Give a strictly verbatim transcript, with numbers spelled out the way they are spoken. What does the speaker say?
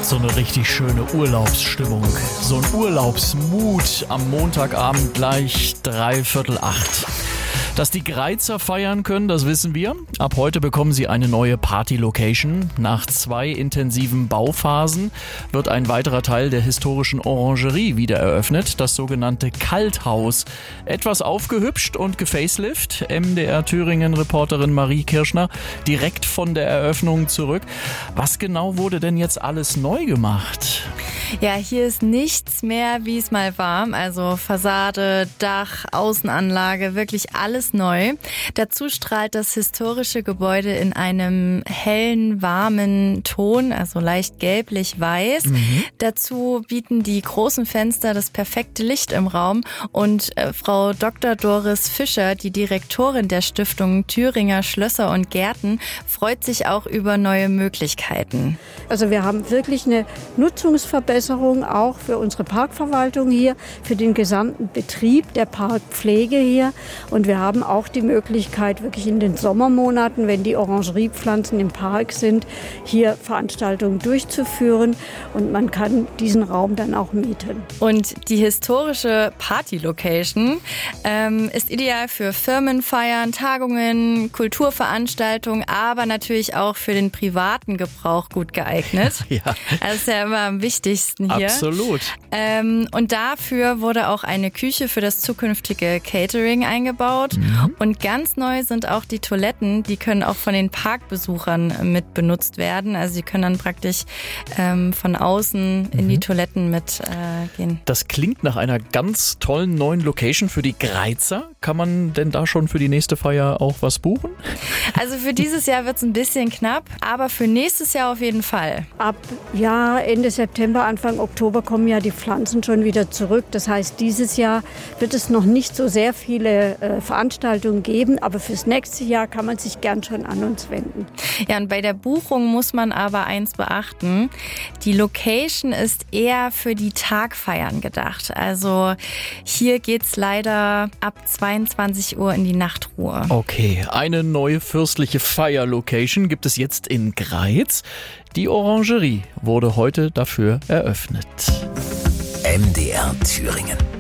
So eine richtig schöne Urlaubsstimmung. So ein Urlaubsmut am Montagabend gleich dreiviertel acht. Dass die Greizer feiern können, das wissen wir. Ab heute bekommen sie eine neue Party-Location. Nach zwei intensiven Bauphasen wird ein weiterer Teil der historischen Orangerie wieder eröffnet, das sogenannte Kalthaus. Etwas aufgehübscht und gefacelift. M D R Thüringen-Reporterin Marie Kirschner direkt von der Eröffnung zurück. Was genau wurde denn jetzt alles neu gemacht? Ja, hier ist nichts mehr, wie es mal war. Also Fassade, Dach, Außenanlage, wirklich alles neu. Dazu strahlt das historische Gebäude in einem hellen, warmen Ton, also leicht gelblich-weiß. Mhm. Dazu bieten die großen Fenster das perfekte Licht im Raum. Und äh, Frau Doktor Doris Fischer, die Direktorin der Stiftung Thüringer Schlösser und Gärten, freut sich auch über neue Möglichkeiten. Also wir haben wirklich eine Nutzungsverbesserung auch für unsere Parkverwaltung hier, für den gesamten Betrieb der Parkpflege hier. Und wir haben auch die Möglichkeit, wirklich in den Sommermonaten, wenn die Orangeriepflanzen im Park sind, hier Veranstaltungen durchzuführen. Und man kann diesen Raum dann auch mieten. Und die historische Party-Location ähm, ist ideal für Firmenfeiern, Tagungen, Kulturveranstaltungen, aber natürlich auch für den privaten Gebrauch gut geeignet. Ja. Das ist ja immer am wichtigsten hier. Absolut. Ähm, und dafür wurde auch eine Küche für das zukünftige Catering eingebaut. Mhm. Und ganz neu sind auch die Toiletten. Die können auch von den Parkbesuchern mit benutzt werden. Also sie können dann praktisch ähm, von außen in mhm. die Toiletten mit äh, gehen. Das klingt nach einer ganz tollen neuen Location für die Greizer. Kann man denn da schon für die nächste Feier auch was buchen? Also für dieses Jahr wird es ein bisschen knapp, aber für nächstes Jahr auf jeden Fall. Ab ja, Ende September, Anfang Oktober kommen ja die Pflanzen schon wieder zurück. Das heißt, dieses Jahr wird es noch nicht so sehr viele äh, Veranstaltungen geben, aber fürs nächste Jahr kann man sich gern schon an uns wenden. Ja, und bei der Buchung muss man aber eins beachten. Die Location ist eher für die Tagfeiern gedacht. Also hier geht's leider ab zweiundzwanzig Uhr in die Nachtruhe. Okay, eine neue fürstliche Feierlocation gibt es jetzt in Greiz. Die Orangerie wurde heute dafür eröffnet. M D R Thüringen.